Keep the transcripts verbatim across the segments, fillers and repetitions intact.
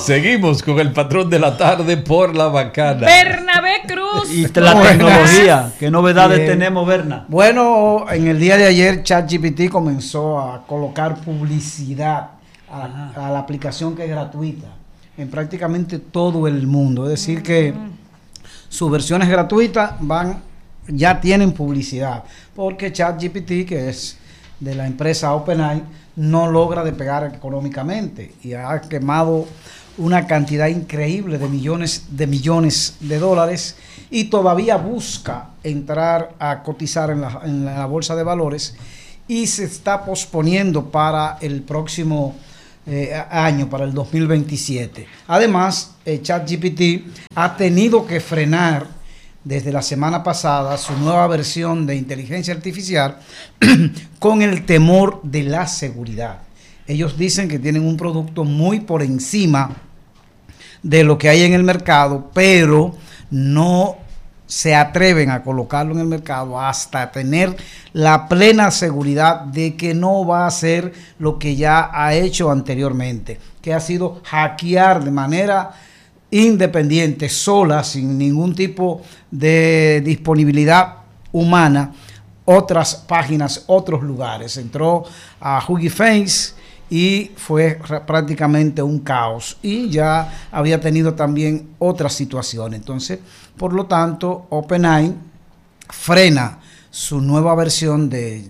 Seguimos con el patrón de la tarde por La Bacana. Bernabé Cruz. Y la tecnología. ¿Qué novedades Bien. tenemos, Berna? Bueno, en el día de ayer ChatGPT comenzó a colocar publicidad a, a la aplicación que es gratuita en prácticamente todo el mundo. Es decir, que sus versiones gratuitas van, ya tienen publicidad, porque ChatGPT, que es de la empresa OpenAI, no logra despegar económicamente y ha quemado una cantidad increíble de millones de millones de dólares y todavía busca entrar a cotizar en la, en la bolsa de valores y se está posponiendo para el próximo eh, año, para el dos mil veintisiete. Además, eh, ChatGPT ha tenido que frenar desde la semana pasada su nueva versión de inteligencia artificial con el temor de la seguridad. Ellos dicen que tienen un producto muy por encima de lo que hay en el mercado, pero no se atreven a colocarlo en el mercado hasta tener la plena seguridad de que no va a hacer lo que ya ha hecho anteriormente, que ha sido hackear de manera independiente, sola, sin ningún tipo de disponibilidad humana, otras páginas, otros lugares. Entró a Hugging Face y fue prácticamente un caos y ya había tenido también otras situaciones. Entonces, por lo tanto, OpenAI frena su nueva versión de,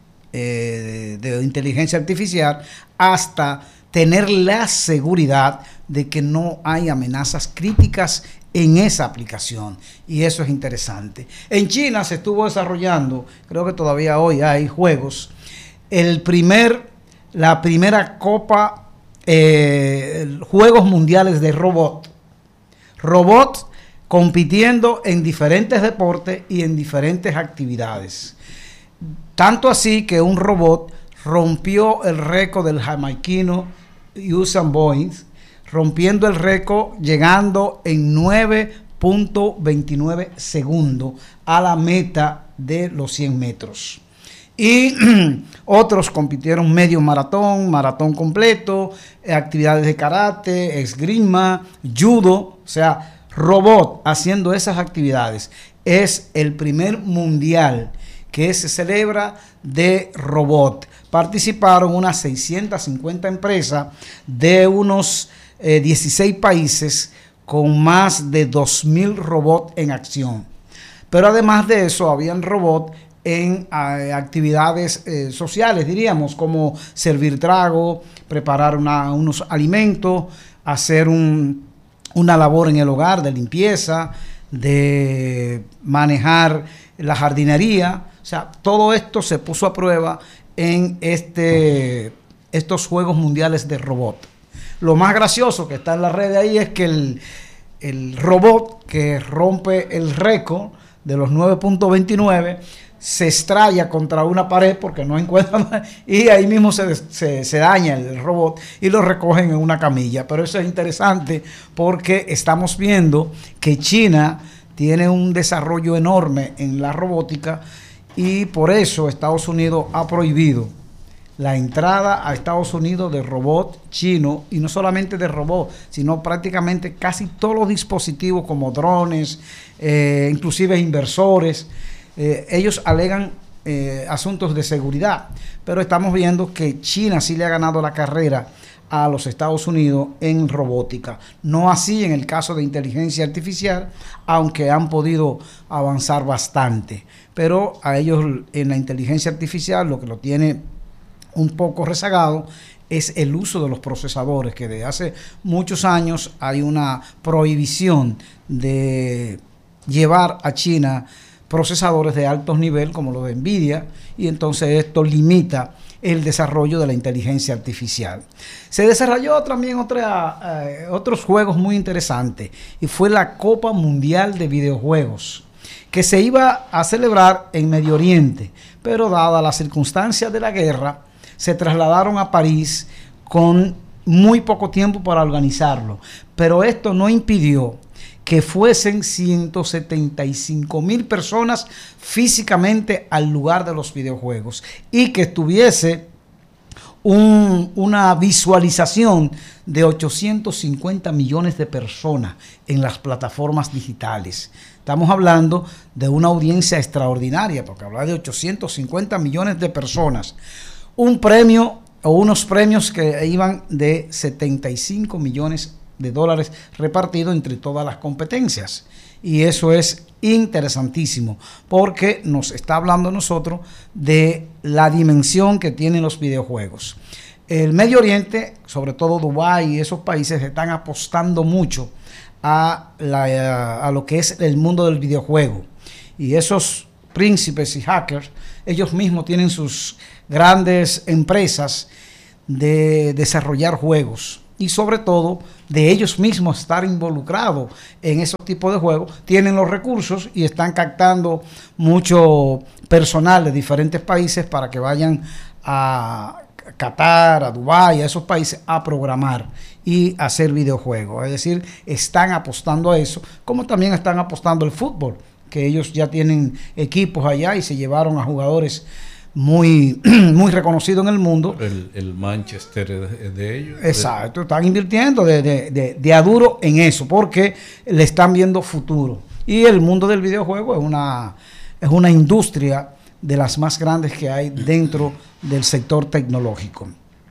eh, de, de inteligencia artificial hasta tener la seguridad de que no hay amenazas críticas en esa aplicación, y eso es interesante. En China se estuvo desarrollando, creo que todavía hoy hay juegos, el primer, la primera Copa, eh, Juegos Mundiales de Robot, robots compitiendo en diferentes deportes y en diferentes actividades. Tanto así que un robot rompió el récord del jamaiquino Usain Bolt, rompiendo el récord, llegando en nueve punto veintinueve segundos a la meta de los cien metros. Y otros compitieron medio maratón, maratón completo, actividades de karate, esgrima, judo, o sea, robot haciendo esas actividades. Es el primer mundial que se celebra de robot. Participaron unas seiscientas cincuenta empresas de unos eh, dieciséis países con más de dos mil robots en acción. Pero además de eso, habían robots en eh, actividades eh, sociales, diríamos, como servir trago, preparar una, unos alimentos, hacer un, una labor en el hogar de limpieza, de manejar la jardinería. O sea, todo esto se puso a prueba en este, estos Juegos Mundiales de Robot. Lo más gracioso que está en la red ahí es que el, el robot que rompe el récord de los nueve punto veintinueve se estrella contra una pared porque no encuentra más, y ahí mismo se, se, se daña el robot y lo recogen en una camilla. Pero eso es interesante porque estamos viendo que China tiene un desarrollo enorme en la robótica y por eso Estados Unidos ha prohibido la entrada a Estados Unidos de robot chino, y no solamente de robot, sino prácticamente casi todos los dispositivos como drones, eh, inclusive inversores. Eh, ellos alegan eh, asuntos de seguridad, pero estamos viendo que China sí le ha ganado la carrera a los Estados Unidos en robótica. No así en el caso de inteligencia artificial, aunque han podido avanzar bastante. Pero a ellos en la inteligencia artificial lo que lo tiene un poco rezagado es el uso de los procesadores, que desde hace muchos años hay una prohibición de llevar a China procesadores de alto nivel como los de Nvidia, y entonces esto limita el desarrollo de la inteligencia artificial. Se desarrolló también otra, eh, otros juegos muy interesantes, y fue la Copa Mundial de Videojuegos, que se iba a celebrar en Medio Oriente, pero dada las circunstancias de la guerra, se trasladaron a París con muy poco tiempo para organizarlo. Pero esto no impidió que fuesen ciento setenta y cinco mil personas físicamente al lugar de los videojuegos y que estuviese un, una visualización de ochocientos cincuenta millones de personas en las plataformas digitales. Estamos hablando de una audiencia extraordinaria, porque hablar de ochocientos cincuenta millones de personas. Un premio o unos premios que iban de setenta y cinco millones de dólares repartidos entre todas las competencias. Y eso es interesantísimo, porque nos está hablando a nosotros de la dimensión que tienen los videojuegos. El Medio Oriente, sobre todo Dubái y esos países, están apostando mucho a, la, a lo que es el mundo del videojuego. Y esos príncipes y hackers, ellos mismos tienen sus grandes empresas de desarrollar juegos. Y sobre todo, de ellos mismos estar involucrados en esos tipos de juegos, tienen los recursos y están captando mucho personal de diferentes países para que vayan a Qatar, a Dubái, a esos países a programar y hacer videojuegos. Es decir, están apostando a eso, como también están apostando al fútbol, que ellos ya tienen equipos allá y se llevaron a jugadores muy, muy reconocido en el mundo. El, el Manchester de, de ellos. Exacto, están invirtiendo de, de, de, de a duro en eso, porque le están viendo futuro. Y el mundo del videojuego es una, es una industria de las más grandes que hay dentro del sector tecnológico.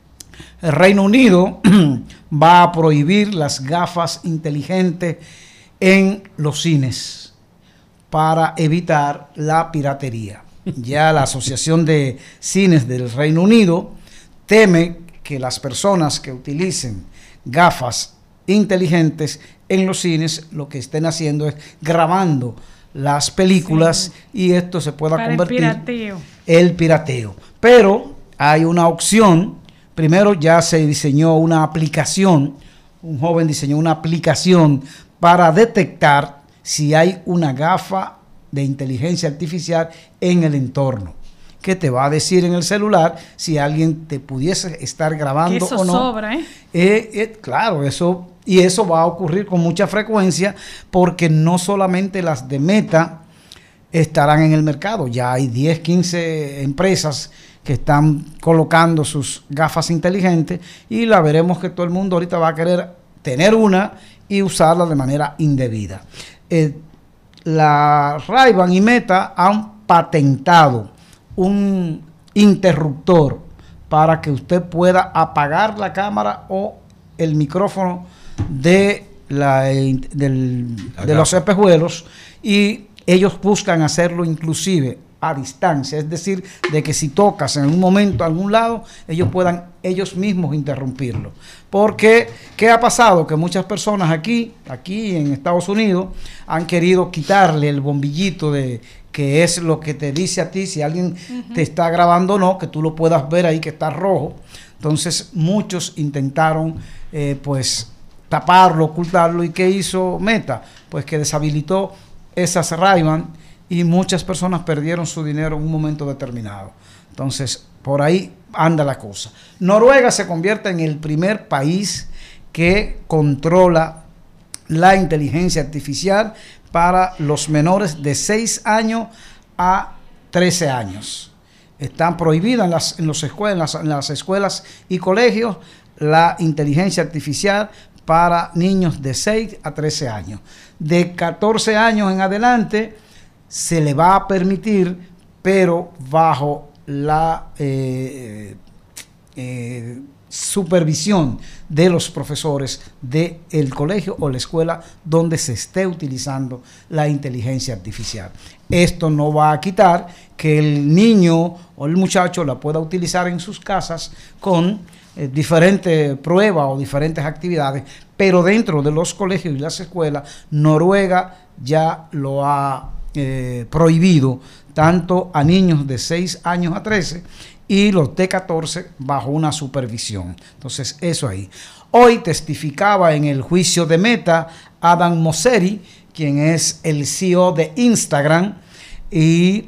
El Reino Unido va a prohibir las gafas inteligentes en los cines para evitar la piratería. Ya la Asociación de Cines del Reino Unido teme que las personas que utilicen gafas inteligentes en los cines lo que estén haciendo es grabando las películas, sí, y esto se pueda Para convertir el pirateo. el pirateo. Pero hay una opción. Primero ya se diseñó una aplicación, un joven diseñó una aplicación para detectar si hay una gafa de inteligencia artificial en el entorno, que te va a decir en el celular si alguien te pudiese estar grabando eso o no. Sobra, ¿eh? Eh, eh, claro, eso, y eso va a ocurrir con mucha frecuencia, porque no solamente las de Meta estarán en el mercado, ya hay diez, quince empresas que están colocando sus gafas inteligentes, y la veremos que todo el mundo ahorita va a querer tener una y usarla de manera indebida. Eh, La Ray-Ban y Meta han patentado un interruptor para que usted pueda apagar la cámara o el micrófono de, la, del, de los espejuelos, y ellos buscan hacerlo inclusive a distancia, es decir, de que si tocas en algún momento a algún lado, ellos puedan ellos mismos interrumpirlo. Porque, ¿qué ha pasado? Que muchas personas aquí, aquí en Estados Unidos, han querido quitarle el bombillito de que es lo que te dice a ti si alguien uh-huh. te está grabando o no, que tú lo puedas ver ahí que está rojo. Entonces, muchos intentaron, eh, pues, taparlo, ocultarlo. ¿Y qué hizo Meta? Pues que deshabilitó esas Ray-Ban, y muchas personas perdieron su dinero en un momento determinado. Entonces, por ahí anda la cosa. Noruega se convierte en el primer país que controla la inteligencia artificial para los menores de seis años a trece años. Están prohibidas en las, en los escuelas, en las, en las escuelas y colegios la inteligencia artificial para niños de seis a trece años. De catorce años en adelante se le va a permitir, pero bajo la eh, eh, supervisión de los profesores del colegio o la escuela donde se esté utilizando la inteligencia artificial. Esto no va a quitar que el niño o el muchacho la pueda utilizar en sus casas con eh, diferentes pruebas o diferentes actividades, pero dentro de los colegios y las escuelas, Noruega ya lo ha Eh, prohibido tanto a niños de seis años a trece y los de catorce bajo una supervisión. Entonces, eso ahí. Hoy testificaba en el juicio de Meta Adam Mosseri, quien es el C E O de Instagram, y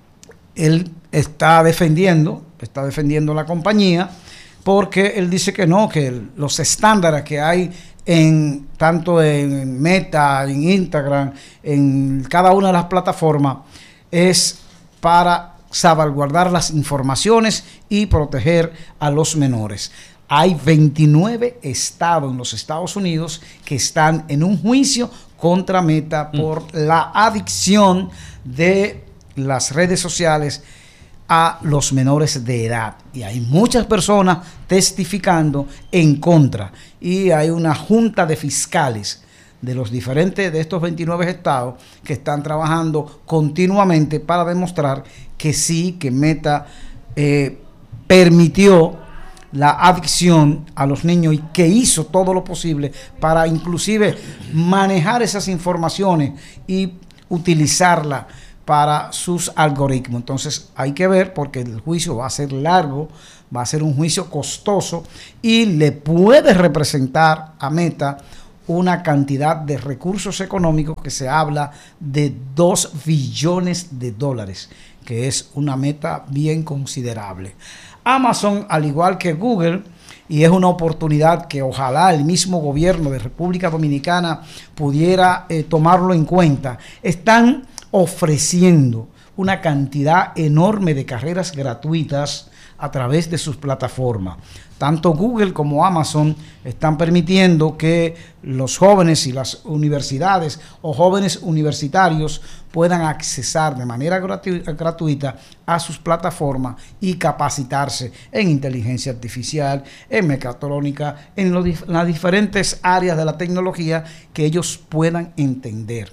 él está defendiendo, está defendiendo la compañía, porque él dice que no, que el, los estándares que hay en tanto en Meta, en Instagram, en cada una de las plataformas, es para salvaguardar las informaciones y proteger a los menores. Hay veintinueve estados en los Estados Unidos que están en un juicio contra Meta por mm. la adicción de las redes sociales a los menores de edad. Y hay muchas personas testificando en contra. Y hay una junta de fiscales de los diferentes, de estos veintinueve estados, que están trabajando continuamente para demostrar que sí, que Meta eh, permitió la adicción a los niños y que hizo todo lo posible para inclusive manejar esas informaciones y utilizarla para sus algoritmos. Entonces hay que ver, porque el juicio va a ser largo, va a ser un juicio costoso y le puede representar a Meta una cantidad de recursos económicos que se habla de dos billones de dólares, que es una meta bien considerable. Amazon, al igual que Google, y es una oportunidad que ojalá el mismo gobierno de República Dominicana pudiera eh, tomarlo en cuenta, están ofreciendo una cantidad enorme de carreras gratuitas a través de sus plataformas. Tanto Google como Amazon están permitiendo que los jóvenes y las universidades o jóvenes universitarios puedan accesar de manera gratu- gratuita a sus plataformas y capacitarse en inteligencia artificial, en mecatrónica, en, lo dif- en las diferentes áreas de la tecnología que ellos puedan entender.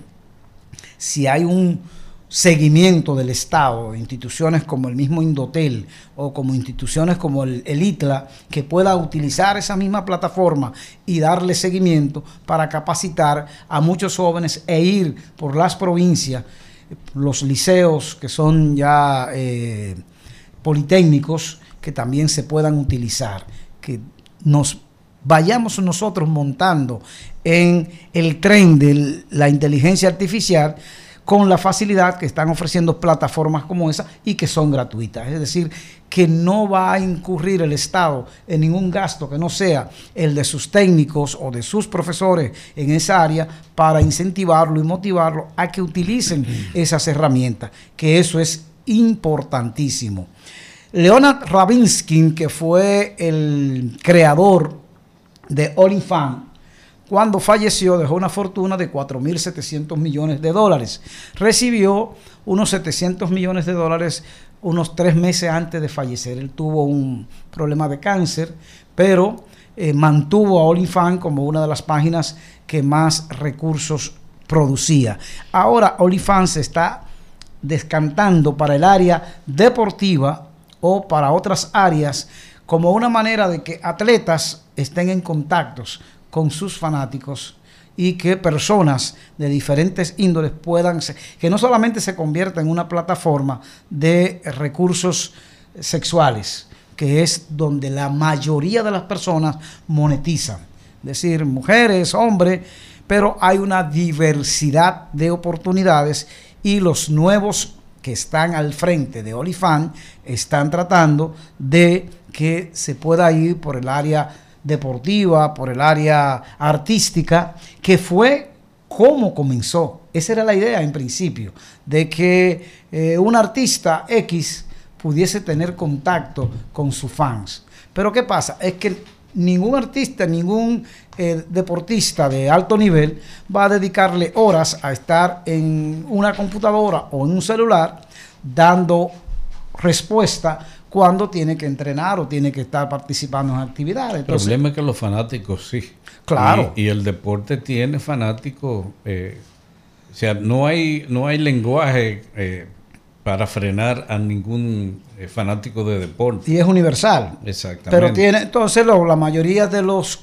Si hay un seguimiento del Estado, instituciones como el mismo Indotel o como instituciones como el, el I T L A, que pueda utilizar esa misma plataforma y darle seguimiento para capacitar a muchos jóvenes e ir por las provincias, los liceos que son ya eh, politécnicos, que también se puedan utilizar, que nos vayamos nosotros montando en el tren de la inteligencia artificial con la facilidad que están ofreciendo plataformas como esa y que son gratuitas. Es decir, que no va a incurrir el Estado en ningún gasto que no sea el de sus técnicos o de sus profesores en esa área para incentivarlo y motivarlo a que utilicen esas herramientas, que eso es importantísimo. Leonard Ravinsky, que fue el creador de OnlyFans, cuando falleció dejó una fortuna de cuatro mil setecientos millones de dólares. Recibió unos setecientos millones de dólares unos tres meses antes de fallecer. Él tuvo un problema de cáncer, pero eh, mantuvo a OnlyFans como una de las páginas que más recursos producía. Ahora OnlyFans se está descantando para el área deportiva o para otras áreas como una manera de que atletas estén en contactos con sus fanáticos y que personas de diferentes índoles puedan, que no solamente se convierta en una plataforma de recursos sexuales, que es donde la mayoría de las personas monetizan, es decir, mujeres, hombres, pero hay una diversidad de oportunidades y los nuevos que están al frente de OnlyFans están tratando de que se pueda ir por el área deportiva, por el área artística, que fue como comenzó. Esa era la idea en principio, de que eh, un artista X pudiese tener contacto con sus fans. Pero ¿qué pasa? Es que ningún artista, ningún eh, deportista de alto nivel va a dedicarle horas a estar en una computadora o en un celular dando respuesta cuando tiene que entrenar o tiene que estar participando en actividades. Entonces, el problema es que los fanáticos sí. Claro. Y, y el deporte tiene fanáticos. Eh, o sea, no hay, no hay lenguaje eh, para frenar a ningún eh, fanático de deporte. Y es universal. Exactamente. Pero tiene, entonces lo, la mayoría de los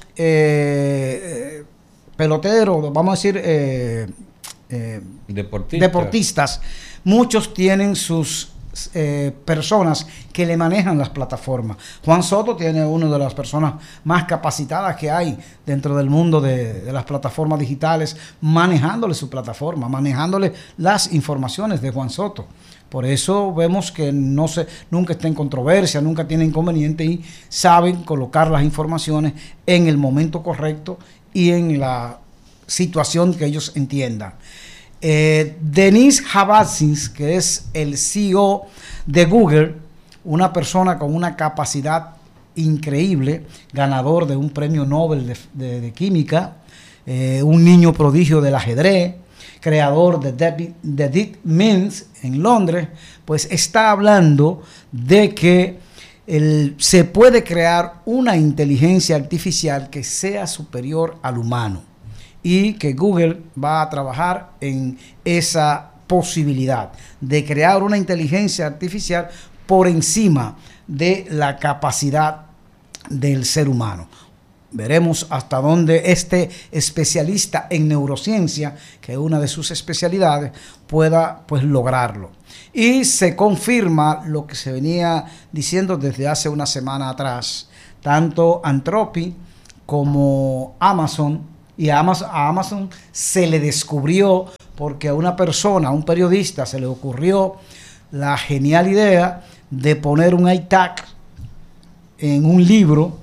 eh, peloteros, vamos a decir, eh, eh, deportistas. deportistas, muchos tienen sus Eh, personas que le manejan las plataformas. Juan Soto tiene una de las personas más capacitadas que hay dentro del mundo de, de las plataformas digitales, manejándole su plataforma, manejándole las informaciones de Juan Soto. Por eso vemos que no se, nunca está en controversia, nunca tiene inconveniente y saben colocar las informaciones en el momento correcto y en la situación que ellos entiendan. Eh, Denis Habatzis, que es el C E O de Google, una persona con una capacidad increíble, ganador de un premio Nobel de, de, de química, eh, un niño prodigio del ajedrez, creador de, de, de DeepMind en Londres, pues está hablando de que el, se puede crear una inteligencia artificial que sea superior al humano y que Google va a trabajar en esa posibilidad de crear una inteligencia artificial por encima de la capacidad del ser humano. Veremos hasta dónde este especialista en neurociencia, que es una de sus especialidades, pueda pues lograrlo. Y se confirma lo que se venía diciendo desde hace una semana atrás. Tanto Anthropic como Amazon, y a Amazon, a Amazon se le descubrió porque a una persona, a un periodista, se le ocurrió la genial idea de poner un iTag en un libro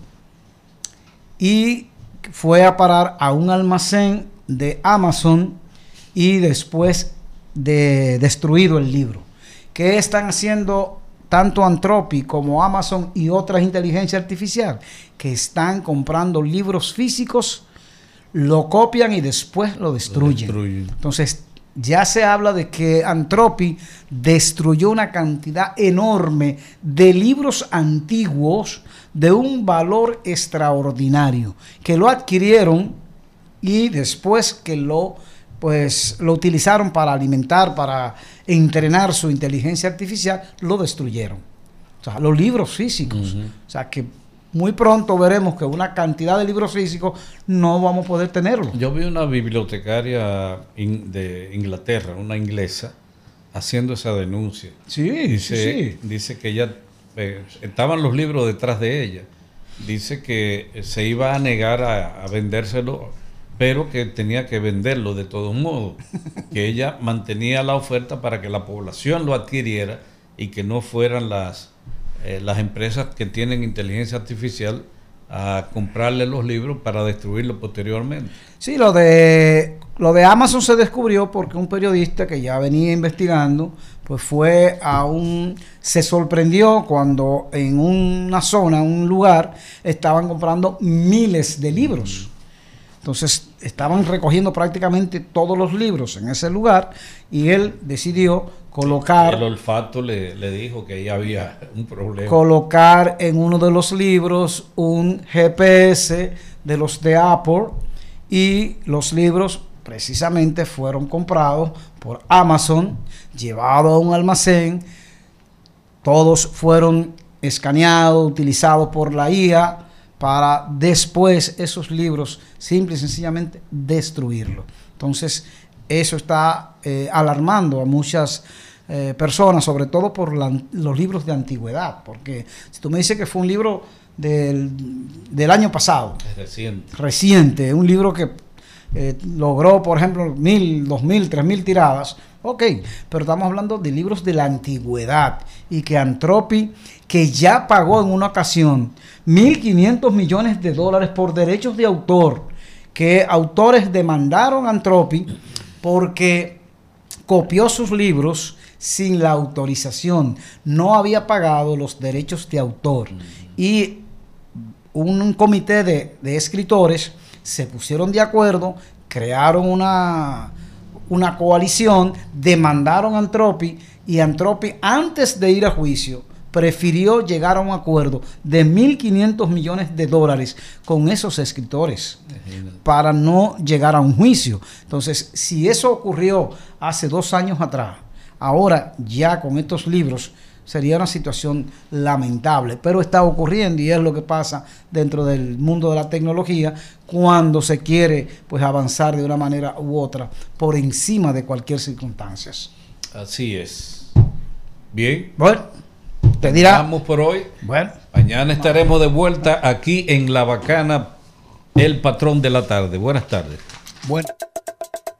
y fue a parar a un almacén de Amazon y después de destruido el libro. ¿Qué están haciendo tanto Anthropic como Amazon y otras inteligencias artificiales? Que están comprando libros físicos, lo copian y después lo destruyen. Lo destruyen. Entonces, ya se habla de que Anthropic destruyó una cantidad enorme de libros antiguos de un valor extraordinario, que lo adquirieron y después que lo, pues, lo utilizaron para alimentar, para entrenar su inteligencia artificial, lo destruyeron. O sea, los libros físicos. Uh-huh. O sea, que muy pronto veremos que una cantidad de libros físicos no vamos a poder tenerlo. Yo vi una bibliotecaria in, de Inglaterra, una inglesa, haciendo esa denuncia. Sí, dice, sí, sí. Dice que ella, eh, estaban los libros detrás de ella. Dice que se iba a negar a, a vendérselo, pero que tenía que venderlo de todos modos. Que ella mantenía la oferta para que la población lo adquiriera y que no fueran las... Eh, las empresas que tienen inteligencia artificial a comprarle los libros para destruirlos posteriormente. Sí, lo de lo de Amazon se descubrió porque un periodista que ya venía investigando, pues fue a un... se sorprendió cuando en una zona, un lugar, estaban comprando miles de libros. Entonces estaban recogiendo prácticamente todos los libros en ese lugar y él decidió colocar... El olfato le, le dijo que ahí había un problema. Colocar en uno de los libros un G P S de los de Apple y los libros precisamente fueron comprados por Amazon, llevados a un almacén, todos fueron escaneados, utilizados por la I A para después esos libros simple y sencillamente destruirlos. Entonces, eso está eh, alarmando a muchas eh, personas, sobre todo por la, los libros de antigüedad, porque si tú me dices que fue un libro del, del año pasado, es reciente, reciente, un libro que eh, logró, por ejemplo, mil, dos mil, tres mil tiradas, ok, pero estamos hablando de libros de la antigüedad y que Anthropic, que ya pagó en una ocasión mil quinientos millones de dólares por derechos de autor, que autores demandaron a Anthropic porque copió sus libros sin la autorización, no había pagado los derechos de autor. Y un, un comité de, de escritores se pusieron de acuerdo, crearon una, una coalición, demandaron a Anthropic y Anthropic, antes de ir a juicio, prefirió llegar a un acuerdo de mil quinientos millones de dólares con esos escritores para no llegar a un juicio. Entonces, si eso ocurrió hace dos años atrás, ahora ya con estos libros sería una situación lamentable, pero está ocurriendo y es lo que pasa dentro del mundo de la tecnología cuando se quiere pues avanzar de una manera u otra por encima de cualquier circunstancia. Así es. Bien. Bueno, te dirá. Vamos por hoy. Bueno. Mañana estaremos de vuelta aquí en La Bacana, el patrón de la tarde. Buenas tardes. Bueno.